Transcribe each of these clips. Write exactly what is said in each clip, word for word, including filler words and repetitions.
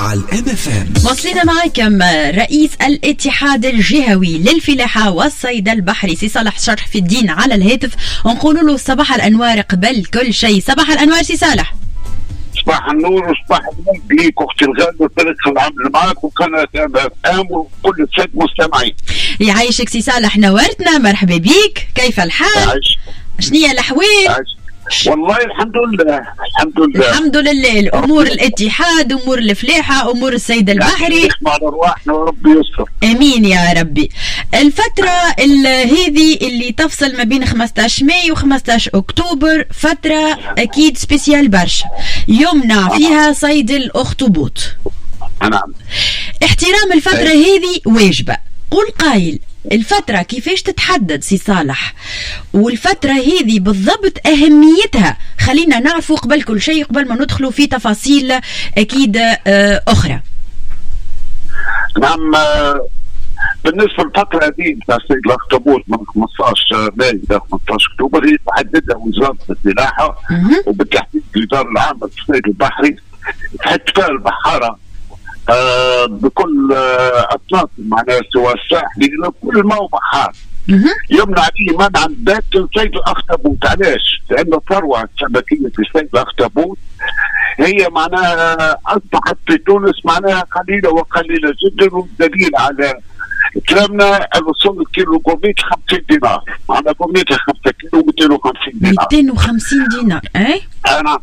على الام اف ام. وصلنا معكم رئيس الاتحاد الجهوي للفلاحة والصيد البحري سي صالح شرح في الدين على الهاتف، ونقول له صباح الانوار قبل كل شيء. صباح الانوار سي صالح. صباح النور وصباح النور ليك اختي الغاليه وبارك العمل معك وقناه ام وكل الساده المستمعين. يعيشك سي صالح، نورتنا، مرحبا بيك. كيف الحال؟ يعيشك. شنية الاحوال؟ والله الحمد لله الحمد لله الحمد لله. الامور الاتحاد، امور الفلاحه، امور الصيد البحري، نسمع لارواحنا وربي يستر. امين يا ربي. الفتره هذه اللي تفصل ما بين خمسطاش ماي وخمسطاش اكتوبر فتره اكيد سبيسيال برشا، يمنع فيها صيد الاخطبوط. نعم. احترام الفتره هذه واجبه. قول قايل الفترة كيفاش تتحدد سي صالح، والفترة هذه بالضبط أهميتها خلينا نعرفوا قبل كل شيء، قبل ما ندخلوا في تفاصيل أكيد أخرى. نعم. بالنسبة للفترة هذه نتاع صيد الأخطبوط من خمسطاش ماي إلى خمسطاش أكتوبر هي تحددها وزارة الفلاحة وبالتحديد الإدارة العامة للصيد البحري، تحدد فيها البحارة آه بكل آه اطراف معناها سواء الساحلي الى كل ما هو بحار يمنع به منعا باتا صيد الاخطبوط. علاش؟ لان الثروه السمكيه في صيد الاخطبوط هي معناها اصبحت في تونس معناها قليله وقليله جدا، والدليل على كلامنا الوصول الكيلو قرنيت خمسين دينار، معناها قرنيتها خمسة كيلو مئتين وخمسين دينار. مئتين وخمسين دينار اي؟ نعم.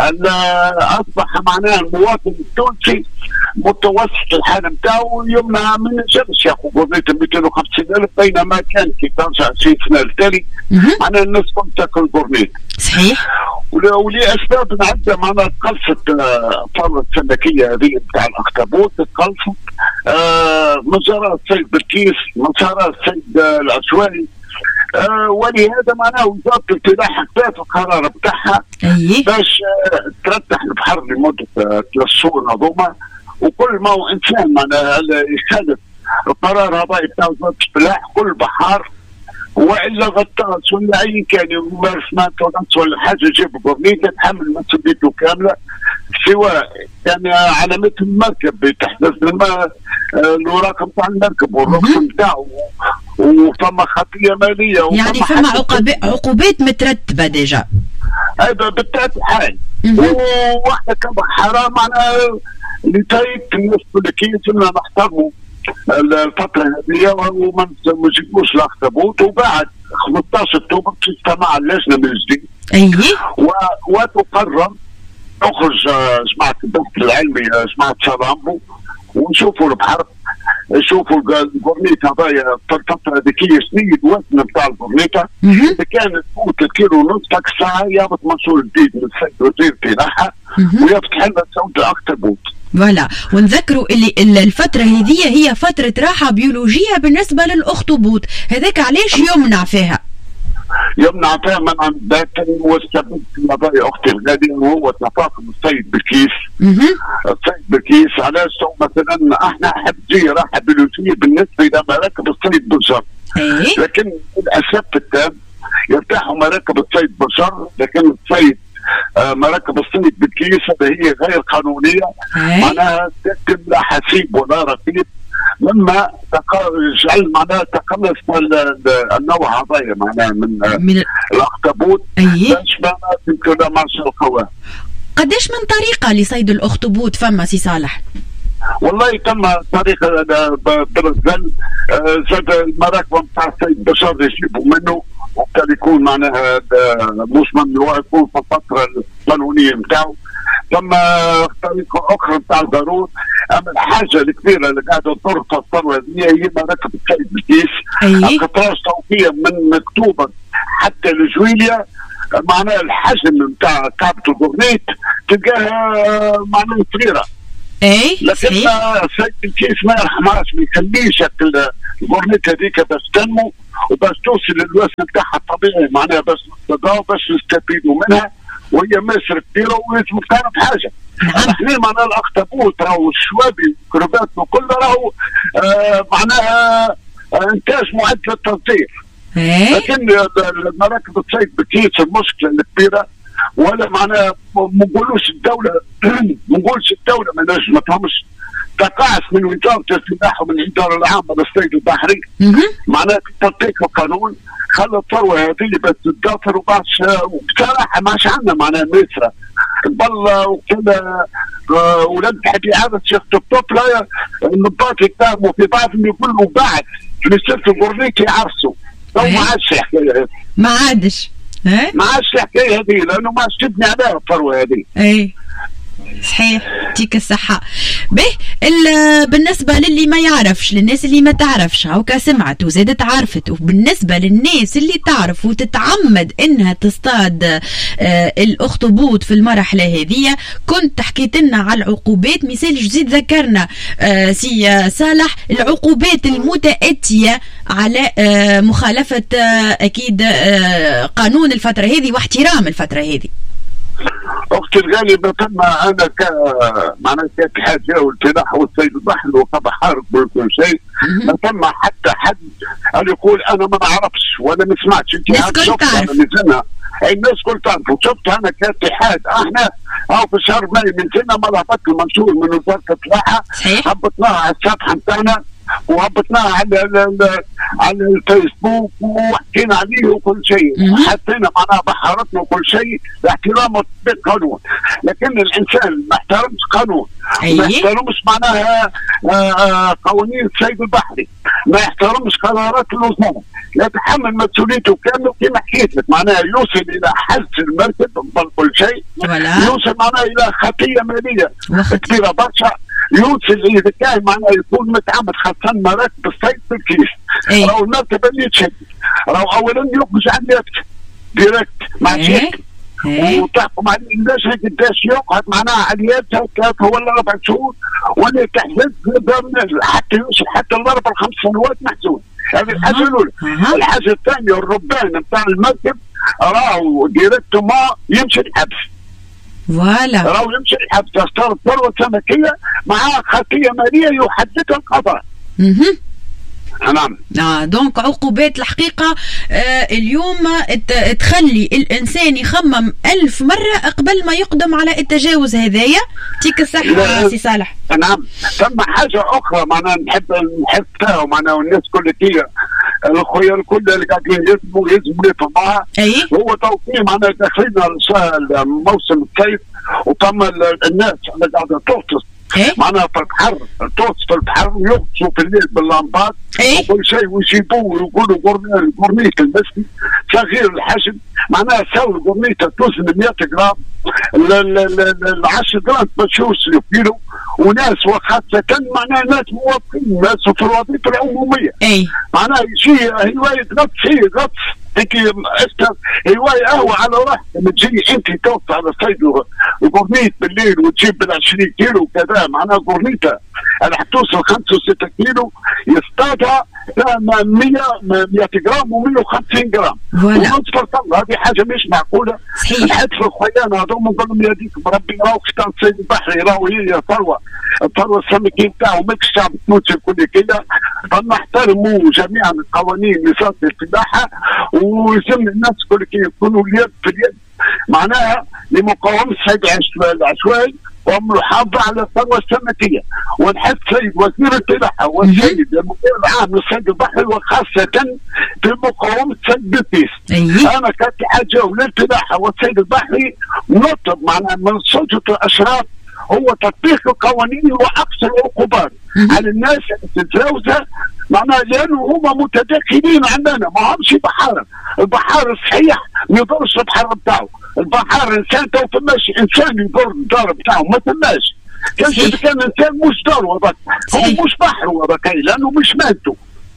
اصبح معناها المواطن التونسي متوسط الحاله نتاعو يمنع من الجبس ياخذ قرنيته مئتين وخمسين ألف، بينما كان كي ترجع عشرين سنه للتالي معناها الناس كلها تاكل قرنيت. صحيح. ولاسباب عده معناها تقلصت الثروه السمكيه هذه نتاع الاخطبوط، تقلصت آه مسارات صيد بالكيس، مسارات صيد آه العشوائي. آه ولهذا معناه وزاره الفلاحه خذت القرار بتاعها باش آه ترتح البحر لمده آه ثلاث شهور هذوما، وكل ما هو انسان معناها يخالف القرار هذا بتاع وزاره الفلاحه كل بحار والا غطاس ولا اي كان يمارس غطس ولا حاجه يجيب قرنيته يتحمل مسؤوليته كامله، سواء كان على مثل المركب تحدث الماء الوراق نتاع المركب والرخص نتاعو وفما خطيه ماليه يعني فما عقوبات عقوبات مترتبه ديجا. هذا بالتالي حال واحنا كبحاره معناها اللي تايك الناس الكيس اننا نحترموا الفتره هذه وما نجيبوش الاخطبوط، وبعد خمسطاش اكتوبر تجتمع اللجنه من جديد. اييه. وتقرر تخرج جماعه البحث العلمي جماعه سلامبو ونشوفوا البحر، نشوفوا القرنيت هذايا في الفتره هذيك شنو الوزن بتاع القرنيته، اذا كانت تفوت الكيلو ونص تاك الساعه يهبط منشور جديد من السيد وزير الفلاحه ويفتح لنا سوق الاخطبوط. فوالا، ونذكروا اللي الفترة هذه هي فترة راحة بيولوجية بالنسبة للأخطبوط، هذاك علاش يمنع فيها؟ يمنع فيها منعا باتا والسبب يا أختي الغالية هو تفاقم الصيد بالكيس. الصيد بالكيس علاش مثلا احنا حب تجي راحة بيولوجية بالنسبة إلى مراكب الصيد بالجر، لكن للأسف التام يرتاحوا مراكب الصيد بالجر، لكن الصيد آه مراكب الصيد بالكيس هذه هي غير قانونيه، معناها تتم لا حسيب ولا رقيب، مما يجعل معناها تقلص النوع هذايا معناها من, من الاخطبوط باش ما يمكن مارش القوام. قداش من طريقه لصيد الاخطبوط فما سي صالح؟ والله تم طريقه بالرجل زاد المراكب نتاع الصيد بشر يجيبوا منه، وبالتالي يكون معناها مش ممنوع يكون في الفتره القانونيه نتاعو. ثم طريقه اخرى نتاع الضرورة، اما الحاجه الكبيره اللي قاعده ترفع الثروه هذه هي مراكب الصيد بالكيس. قطار توفيه من اكتوبر حتى لجويليا، معناها الحجم نتاع كعبه القرنيت تلقاها معناها صغيره. اي لكن سيد الكيس ما يرحمهاش، ما يخليش القرنيت هذيك باش تنمو وباش توصل للوزن نتاعها الطبيعي، معناها باش نصطادوها باش نستفيدوا منها، وهي مصر كبيره ولازم تعرف حاجه. احنا معناها الاخطبوط راهو الشوابي كروبات وكل راهو آه معناها آه انتاج معد للتصدير. لكن مراكب الصيد بالكيس المشكله الكبيره ولا معناها ما نقولوش الدوله ما نقولش الدوله ما نجم ما تفهمش تقاعس من وزاره السلاح ومن الاداره العامه للصيد البحري معناها تطبيق القانون خلى الثروه هذه بس تدافر وباش بصراحه ما عندنا معناها مصر بالله وكذا ولاد تحب يعرف شيخ الطب لا النباط يتهموا في بعضهم يقولوا بعد في سلف الغرنيك يعرسوا تو ما عادش الحكايه هذه ما عادش ما عادش الحكايه هذه لانه ما عادش تبني عليها الثروه هذه. اي صحيح يعطيك الصحة. به بالنسبة للي ما يعرفش للناس اللي ما تعرفش هاوكا سمعت وزادت عرفت وبالنسبة للناس اللي تعرف وتتعمد انها تصطاد آه الاخطبوط في المرحلة هذه كنت حكيت لنا على العقوبات مثال جديد ذكرنا آه سي صالح العقوبات المتأتية على آه مخالفة آه اكيد آه قانون الفترة هذه واحترام الفترة هذه. اختي الغاليه تم انا ك معناها كاتحاد والفلاحه والصيد البحري وكبحر وكل شيء ما تم حتى حد قال يقول انا ما نعرفش ولا ما سمعتش انت شفتها انا نزلنا الناس كل تعرف وشفت انا كاتحاد احنا او في شهر ماي من سنه ما هبط المنشور من وزاره الفلاحه هبطناها على الصفحه بتاعنا وهبطناها على على الفيسبوك وحكينا عليه وكل شيء حطينا معناها بحارتنا وكل شيء باحترام وتطبيق قانون لكن الانسان ما احترمش قانون ما يحترمش معناها قوانين الصيد البحري ما يحترمش قرارات الوزاره يتحمل مسؤوليته كامله كما حكيت لك معناها يوصل الى حجز المركب كل شيء يوصل معناها الى خطيه ماليه كبيره برشا يوصل اذا كان معناها يكون متعمد خاصه مراكب الصيد بالكيس راهو المركبه اللي تشد راهو اولا يخرج عن يدك ديريكت مع شيك وتحكم عليه اللجنه قداش يقعد معناها على يدها ثلاثه ولا اربع شهور ولا تحدث حتى يوصل حتى الاربع خمس سنوات محزون. هذه الحاجه الاولى. الحاجه الثانيه الربان بتاع المركب راهو ديريكتومون يمشي الحبس. فوالا راهو يمشي الحبس يختار الثروه السمكيه معها خطيه ماليه يحددها القضاء. نعم. آه دونك عقوبات الحقيقة آه اليوم تخلي الإنسان يخمم ألف مرة قبل ما يقدم على التجاوز هذايا. يعطيك الصحة سي صالح. نعم. ثم حاجة أخرى معناها نحب نحبها معناها والناس كل كي الخويا الكل اللي قاعدين يزموا يزموا يفهموها. أي. هو توقيع معناها داخلين موسم الصيف وثم الناس اللي قاعدة تغطس إيه؟ معناها في البحر تغطس في البحر ويغطسوا في الليل باللمبات إيه؟ وكل شيء ويجيبوه ويقولوا قرنيت المسكي صغير الحجم معناها ساوي قرنيته توزن مئة جرام ال عشرة جرام تمشوش كيلو وناس وخاصة معناها ناس موظفين ناس في الوظيفة العمومية اي معناها يجي هواية غطس هي غطس هيك هواية قهوة على روحك لما تجي انت توقف على صيد قرنيت بالليل وتجيب بال عشرين كيلو وكذا معناها قرنيته اللي حتوصل خمسة وستة كيلو يصطادها مية مية جرام ومية وخمسين جرام ونصف الطن. هذه حاجه مش معقوله. صحيح. حتى في الخيانه هذوما نقول لهم يا ديك ربي راهو كشتان الصيد البحري راهو هي ثروه الثروه السمكيه نتاعو ماكش الشعب التونسي الكل كذا فنحترموا جميعا القوانين لصيد الفلاحه ويلزم الناس الكل يكونوا اليد في اليد معناها لمقاومه الصيد العشوائي ومحافظة على الثروة السمكية. ونحس سيد وزير الفلاحة والسيد المدير العام للصيد البحري وخاصة في مقاومة صيد البيس. أيه. أنا كاتحاد جولة الفلاحة والصيد البحري نطلب معنا من سلطة الأشراف هو تطبيق القوانين وأقصى العقوبات على الناس اللي تتجاوزها معناها لأنه هما متداخلين عندنا ما همش بحارة. البحار الصحيح ما يضرش البحر بتاعه. البحار انسان تو فماش انسان يضر الدار بتاعه ما فماش. كان اذا كان انسان مش دار وبك هو مش بحر وبك لانه مش مادته.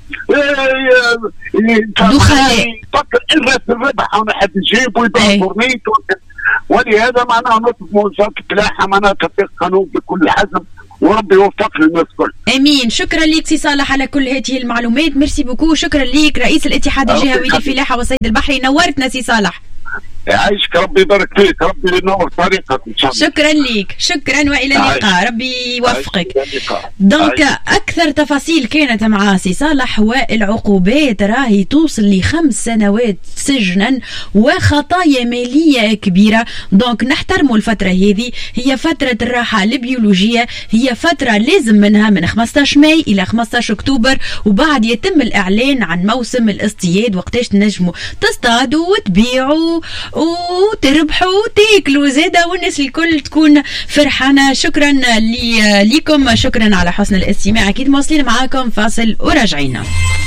يفكر الا في الربح انا حد يجيب ويبيع قرنيت ولهذا معناها نطلب من وزاره الفلاحه معناها تطبيق قانون بكل حزم وربي يوفق للناس الكل. امين. شكرا لك سي صالح على كل هذه المعلومات. ميرسي بوكو. شكرا لك رئيس الاتحاد الجهوي للفلاحه والصيد البحري. نورتنا سي صالح. يعيشك، ربي يبارك فيك، ربي ينور طريقك ان شاء الله. شكرا ليك، شكرا والى اللقاء، ربي يوفقك. دونك اكثر تفاصيل كانت مع سي صالح، والعقوبات راهي توصل لخمس سنوات سجنا وخطايا ماليه كبيره. دونك نحترموا الفتره هذه، هي فتره الراحه البيولوجيه، هي فتره لازم منها من خمسطاش ماي الى خمسطاش اكتوبر، وبعد يتم الاعلان عن موسم الاصطياد وقتاش تنجموا تصطادوا وتبيعوا وتربحوا وتاكلوا زاده، والناس الكل تكون فرحانه. شكرا لي ليكم، شكرا على حسن الاستماع. اكيد مواصلين معاكم، فاصل وراجعين.